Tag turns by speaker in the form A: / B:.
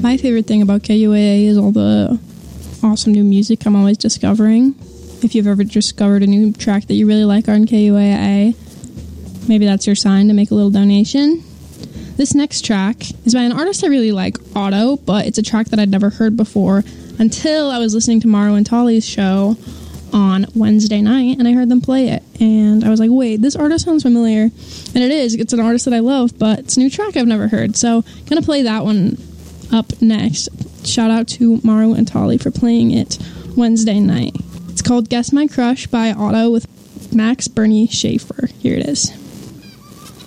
A: My favorite thing about KUAA is all the awesome new music I'm always discovering. If you've ever discovered a new track that you really like on KUAA, maybe that's your sign to make a little donation. This next track is by an artist I really like, Otto, but it's a track that I'd never heard before until I was listening to Mauro and Tali's show on Wednesday night, and I heard them play it, and I was like, wait, this artist sounds familiar, and it is. It's an artist that I love, but it's a new track I've never heard, so gonna play that one up next. Shout out to Mauro and Tali for playing it Wednesday night. It's called Guess My Crush by Otto with Max Bernie Schaefer. Here it is.